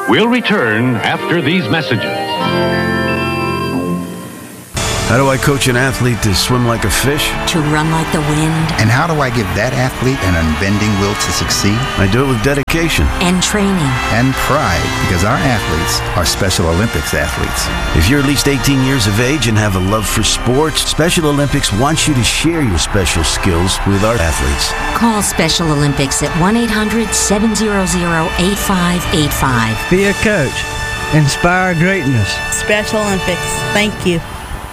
We'll return after these messages. How do I coach an athlete to swim like a fish? To run like the wind. And how do I give that athlete an unbending will to succeed? I do it with dedication. And training. And pride, because our athletes are Special Olympics athletes. If you're at least 18 years of age and have a love for sports, Special Olympics wants you to share your special skills with our athletes. Call Special Olympics at 1-800-700-8585. Be a coach. Inspire greatness. Special Olympics. Thank you.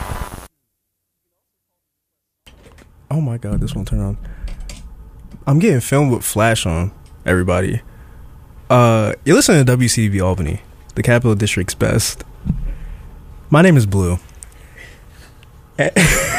Oh my god, this won't turn on. I'm getting filmed with flash on, everybody. You're listening to WCDB Albany, the Capital District's best. My name is Blue. And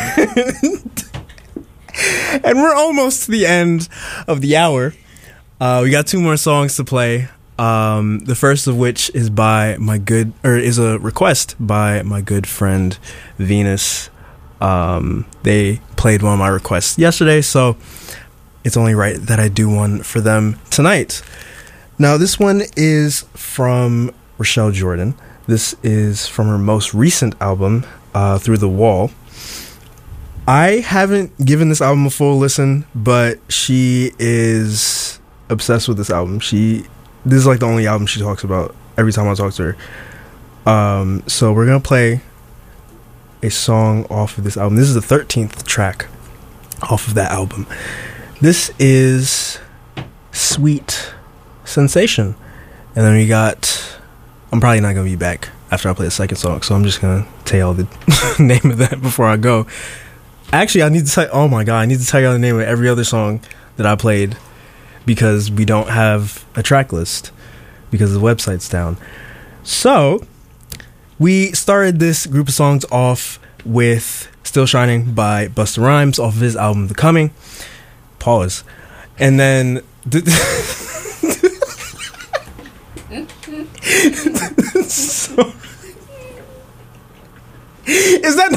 we're almost to the end of the hour. We got 2 more songs to play. The first of which is is a request by my good friend Venus. They played one of my requests yesterday, so it's only right that I do one for them tonight. Now, this one is from Rochelle Jordan. This is from her most recent album, Through the Wall. I haven't given this album a full listen, but she is obsessed with this album. This is like the only album she talks about every time I talk to her. So we're gonna play a song off of this album. This is the 13th track off of that album. This is Sweet Sensation. And then we got, I'm probably not going to be back after I play the second song, so I'm just going to tell y'all the name of that before I go. Actually, I need to tell y'all the name of every other song that I played, because we don't have a track list because the website's down. So we started this group of songs off with Still Shining by Busta Rhymes off of his album The Coming. Pause. And then so, is that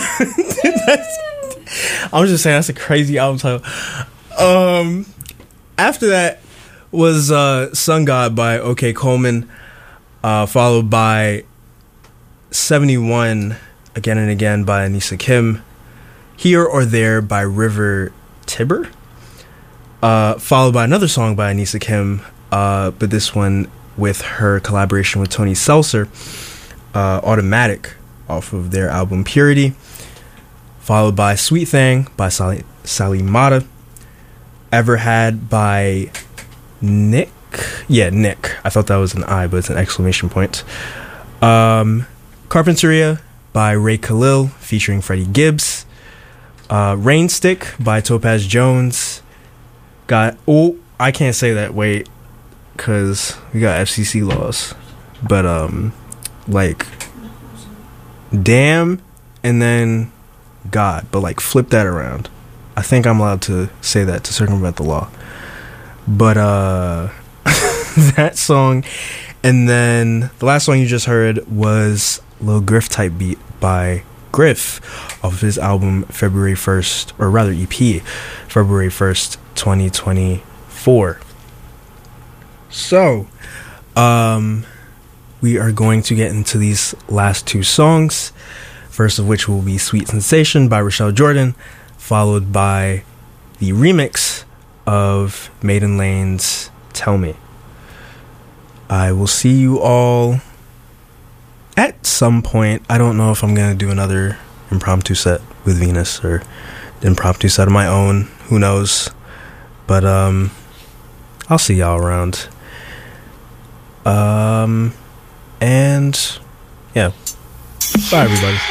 I was just saying that's a crazy album title. After that was Sun God by OK Coleman, followed by 71 Again and Again by Anissa Kim, Here or There by River Tiber, followed by another song by Anissa Kim, but this one with her collaboration with Tony Seltzer, Automatic, off of their album Purity, followed by Sweet Thing by Sally Mata, Ever Had by Nick. I thought that was an I, but it's an exclamation point. Carpinteria by Ray Khalil featuring Freddie Gibbs. Rain Stick by Topaz Jones. I can't say that, wait, because we got FCC laws. But like Damn and then God, but like flip that around. I think I'm allowed to say that to circumvent the law. But that song, and then the last song you just heard was Lil Griff Type Beat by Griff off of his album February 1st, or rather EP, February 1st, 2024. So, we are going to get into these last 2 songs, first of which will be Sweet Sensation by Rochelle Jordan, followed by the remix of Maiden Lane's Tell Me. I will see you all at some point. I don't know if I'm going to do another impromptu set with Venus or impromptu set of my own. Who knows? But I'll see y'all around. And yeah. Bye, everybody.